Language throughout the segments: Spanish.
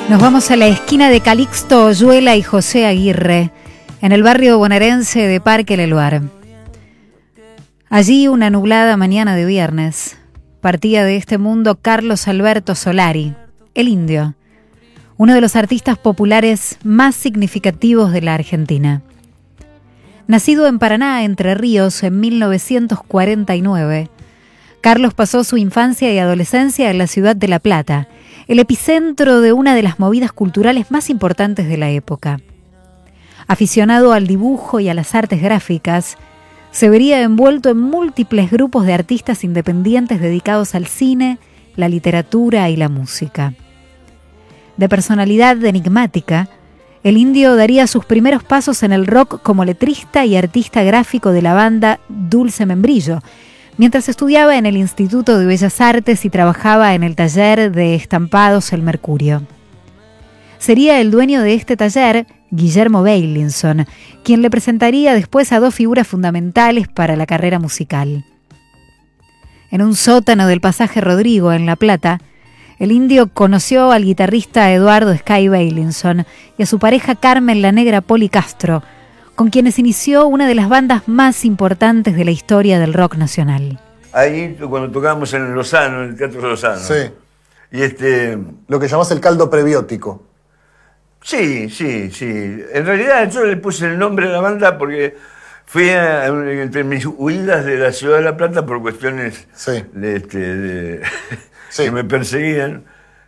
Nos vamos a la esquina de Calixto Oyuela y José Aguirre, en el barrio bonaerense de Parque Leluar. Allí, una nublada mañana de viernes, partía de este mundo Carlos Alberto Solari, el Indio, uno de los artistas populares más significativos de la Argentina. Nacido en Paraná, Entre Ríos, en 1949, Carlos pasó su infancia y adolescencia en la ciudad de La Plata, el epicentro de una de las movidas culturales más importantes de la época. Aficionado al dibujo y a las artes gráficas, se vería envuelto en múltiples grupos de artistas independientes dedicados al cine, la literatura y la música. De personalidad enigmática, el Indio daría sus primeros pasos en el rock como letrista y artista gráfico de la banda Dulce Membrillo, mientras estudiaba en el Instituto de Bellas Artes y trabajaba en el taller de estampados El Mercurio. Sería el dueño de este taller, Guillermo Beilinson, quien le presentaría después a dos figuras fundamentales para la carrera musical. En un sótano del Pasaje Rodrigo, en La Plata, el Indio conoció al guitarrista Eduardo Sky Beilinson y a su pareja Carmen La Negra Poli Castro, con quienes inició una de las bandas más importantes de la historia del rock nacional. Ahí, cuando tocábamos en Lozano, en el Teatro Lozano. Sí. Y Lo que llamás el caldo prebiótico. Sí. En realidad yo le puse el nombre a la banda porque fui entre mis huidas de la ciudad de La Plata por cuestiones Sí. Sí. que me perseguían.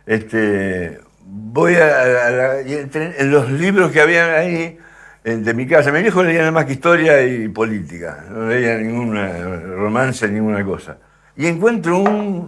Voy en los libros que había ahí de mi casa. Mi viejo leía nada más que historia y política, no leía ninguna romance, ninguna cosa. Y encuentro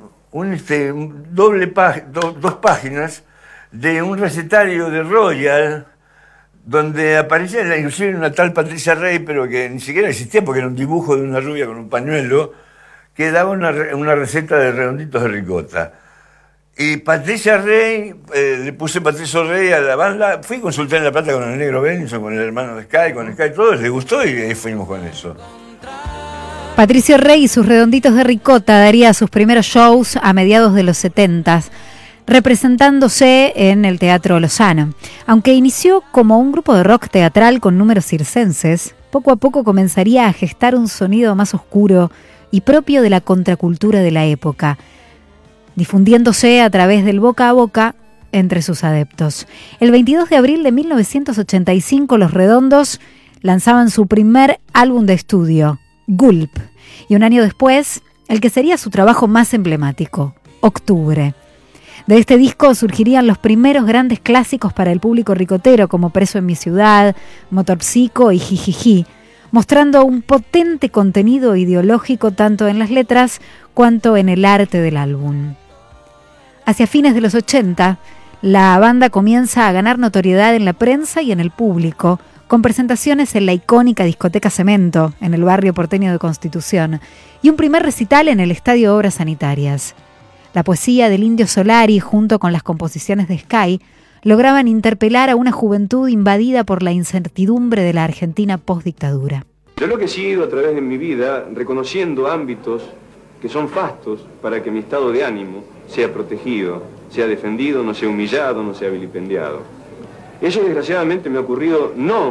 dos páginas de un recetario de Royal, donde aparecía inclusive una tal Patricia Rey, pero que ni siquiera existía porque era un dibujo de una rubia con un pañuelo, que daba una receta de redonditos de ricota. Y Patricia Rey, le puse Patricio Rey a la banda, fui a consultar en La Plata con el negro Beilinson, con el hermano de Sky, con Sky, todos les gustó y ahí fuimos con eso. Patricio Rey y sus redonditos de ricota daría sus primeros shows a mediados de los 70s, representándose en el Teatro Lozano. Aunque inició como un grupo de rock teatral con números circenses, poco a poco comenzaría a gestar un sonido más oscuro y propio de la contracultura de la época, difundiéndose a través del boca a boca entre sus adeptos. El 22 de abril de 1985, Los Redondos lanzaban su primer álbum de estudio, Gulp, y un año después, el que sería su trabajo más emblemático, Octubre. De este disco surgirían los primeros grandes clásicos para el público ricotero, como Preso en mi ciudad, Motorpsico y Jijiji, mostrando un potente contenido ideológico tanto en las letras cuanto en el arte del álbum. Hacia fines de los 80, la banda comienza a ganar notoriedad en la prensa y en el público, con presentaciones en la icónica discoteca Cemento, en el barrio porteño de Constitución, y un primer recital en el Estadio Obras Sanitarias. La poesía del Indio Solari, junto con las composiciones de Sky, lograban interpelar a una juventud invadida por la incertidumbre de la Argentina postdictadura. Yo lo que he sido a través de mi vida, reconociendo ámbitos que son fastos para que mi estado de ánimo sea protegido, sea defendido, no sea humillado, no sea vilipendiado. Eso desgraciadamente me ha ocurrido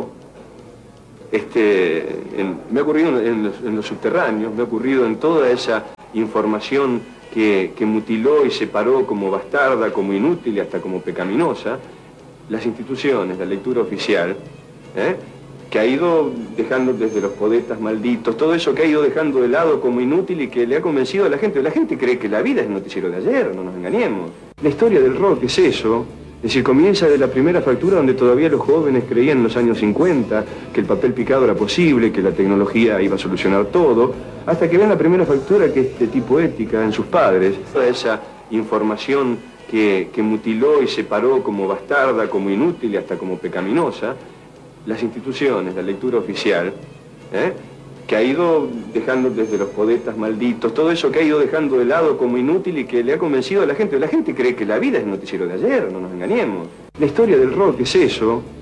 me ha ocurrido en los subterráneos, me ha ocurrido en toda esa información que mutiló y separó como bastarda, como inútil y hasta como pecaminosa las instituciones, la lectura oficial, que ha ido dejando desde los poetas malditos, todo eso que ha ido dejando de lado como inútil y que le ha convencido a la gente. La gente cree que la vida es el noticiero de ayer, no nos engañemos. La historia del rock es eso, es decir, comienza de la primera fractura donde todavía los jóvenes creían en los años 50 que el papel picado era posible, que la tecnología iba a solucionar todo, hasta que ven la primera fractura que es de tipo ética en sus padres. Toda esa información que mutiló y separó como bastarda, como inútil y hasta como pecaminosa, las instituciones, la lectura oficial, que ha ido dejando desde los poetas malditos, todo eso que ha ido dejando de lado como inútil y que le ha convencido a la gente. La gente cree que la vida es el noticiero de ayer, no nos engañemos. La historia del rock es eso,